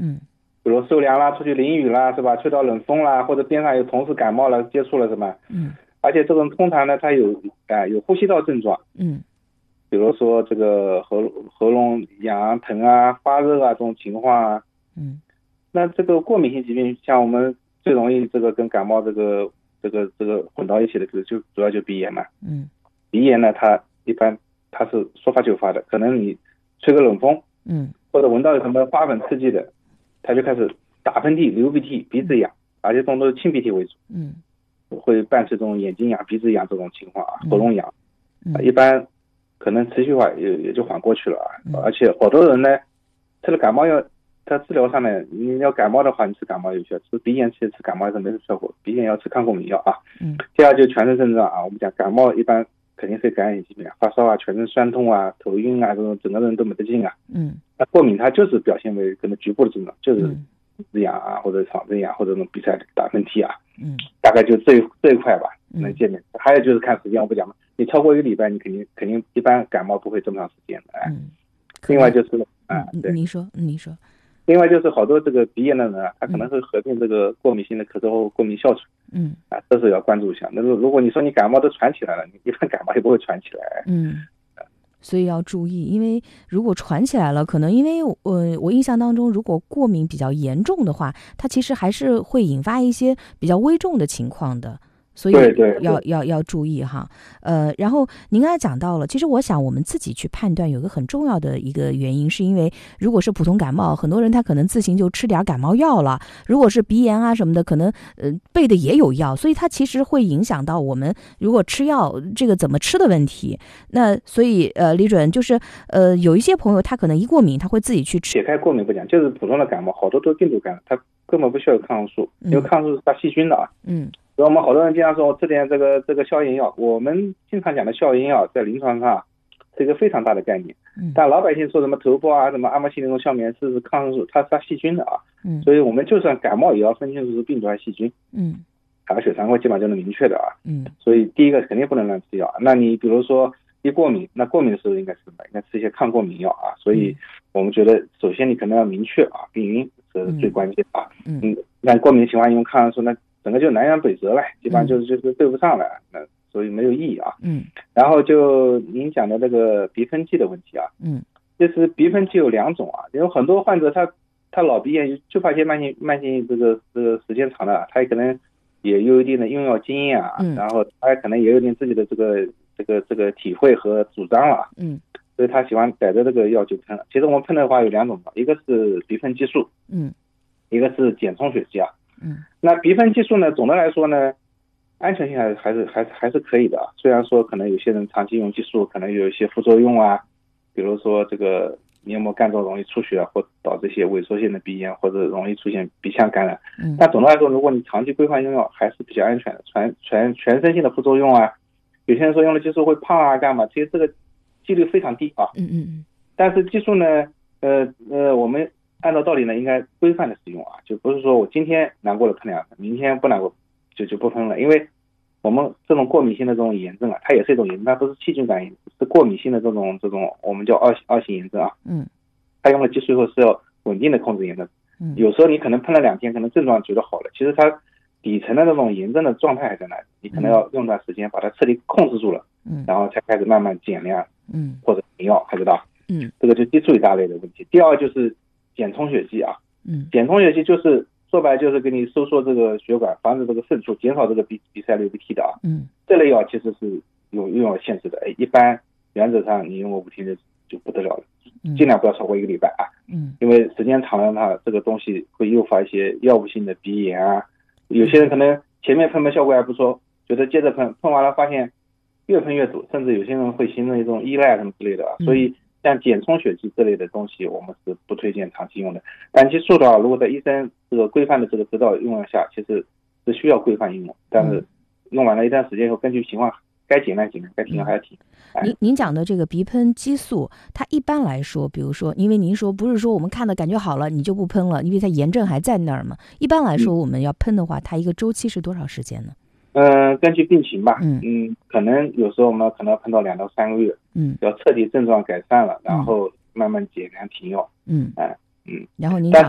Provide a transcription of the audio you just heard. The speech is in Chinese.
比如受凉啦，出去淋雨啦，是吧？吹到冷风啦，或者边上有同事感冒了接触了，是吧？而且这种通常呢，它有呼吸道症状，比如说这个喉咙痒疼啊、发热啊这种情况啊，那这个过敏性疾病，像我们最容易这个跟感冒这个混到一起的，就主要就鼻炎嘛。鼻炎呢，它一般它是说发就发的，可能你吹个冷风，或者闻到有什么花粉刺激的，它就开始打喷嚏、流鼻涕、鼻子痒，而且这种都是清鼻涕为主。会伴随这种眼睛痒、鼻子痒这种情况啊，喉咙痒，一般可能持续化也就缓过去了啊。而且好多人呢，吃了感冒药，它治疗上面，你要感冒的话，你吃感冒有效；吃鼻炎吃感冒药是没什么效果，鼻炎要吃抗过敏药啊。第二就是全身症状啊，我们讲感冒一般肯定是感染性疾病，发烧啊、全身酸痛啊、头晕啊，这种整个人都没得劲啊。那过敏它就是表现为可能局部的症状，就是鼻子痒啊，或者嗓子痒，或者那种鼻塞打喷嚏啊。大概就这一块吧，能见面。还有就是看时间，我不讲了，你超过1个礼拜，你肯定一般感冒不会这么长时间的。另外就是对， 您说。 另外就是好多这个鼻炎的人啊，他可能会合并这个过敏性的咳嗽或过敏哮喘。这是要关注一下。那如果你说你感冒都传起来了，你一般感冒也不会传起来。 所以要注意，因为如果传起来了，可能因为我印象当中，如果过敏比较严重的话，它其实还是会引发一些比较危重的情况的。所以要注意哈。然后您刚才讲到了，其实我想我们自己去判断有个很重要的一个原因，是因为如果是普通感冒，很多人他可能自行就吃点感冒药了；如果是鼻炎啊什么的，可能备的也有药，所以它其实会影响到我们如果吃药这个怎么吃的问题。那所以李主任就是有一些朋友他可能一过敏，他会自己去吃。 解开过敏不讲，就是普通的感冒，好多都是病毒感染，它根本不需要有抗生素，因为抗生素是杀细菌的啊。所以我们好多人经常说我吃点这个消炎药，我们经常讲的消炎药在临床上是一个非常大的概念。但老百姓说什么头孢啊、什么阿莫西林那种消炎是抗生素，它是杀细菌的啊。所以我们就算感冒也要分清楚是病毒还是细菌。打个血常规基本上就能明确的啊。所以第一个肯定不能乱吃药。那你比如说一过敏，那过敏的时候应该吃一些抗过敏药啊。所以我们觉得首先你可能要明确啊病因是最关键的啊。那过敏的情况用抗生素，那整个就南辕北辙了，基本上就是对不上了，那所以没有意义啊。然后就您讲的那个鼻喷剂的问题啊，就是鼻喷剂有2种啊，因为很多患者他老鼻炎就怕一些慢性这个时间长了，他也可能也有一定的用药经验啊，然后他可能也有点自己的这个体会和主张了，所以他喜欢逮着这个药就喷了。其实我们喷的话有2种，一个是鼻喷激素，一个是减充血剂啊。那鼻喷激素呢，总的来说呢，安全性还是可以的啊。虽然说可能有些人长期用激素可能有一些副作用啊，比如说这个黏膜干燥容易出血，或导致一些萎缩性的鼻炎，或者容易出现鼻腔感染。但总的来说，如果你长期规范用药，还是比较安全的。全身性的副作用啊，有些人说用了激素会胖啊，干嘛？其实这个几率非常低啊。但是激素呢，我们按照道理呢，应该规范的使用啊，就不是说我今天难过了喷2分，明天不难过就不喷了。因为我们这种过敏性的这种炎症啊，它也是一种炎症，它不是细菌感染，是过敏性的这种我们叫二型炎症啊。它用了激素以后是要稳定的控制炎症。有时候你可能喷了2天，可能症状觉得好了，其实它底层的那种炎症的状态还在那里，你可能要用段时间把它彻底控制住了，然后才开始慢慢减量，或者停药，知道？这个就激素一大类的问题。第二就是减充血剂啊，减充血剂就是说白就是给你收缩这个血管，防止这个渗出，减少这个鼻塞流鼻涕的啊。这类药其实是有用药限制的，一般原则上你用过5天就不得了了，尽量不要超过1个礼拜啊。因为时间长了它这个东西会诱发一些药物性的鼻炎啊。有些人可能前面喷效果还不错，觉得接着喷完了发现越喷越堵，甚至有些人会形成一种依赖什么之类的啊。所以像减充血剂这类的东西，我们是不推荐长期用的。单激素的话，如果在医生这个规范的这个指导用药下，其实是需要规范用，但是用完了一段时间以后，根据情况该减量减量，该停药还要停。 您讲的这个鼻喷激素，它一般来说，比如说，因为您说不是说我们看的感觉好了你就不喷了，因为它炎症还在那儿嘛。一般来说，我们要喷的话，它一个周期是多少时间呢？ 根据病情吧，可能有时候我们可能要喷到2到3个月，要彻底症状改善了，然后慢慢减量停药， 然后您讲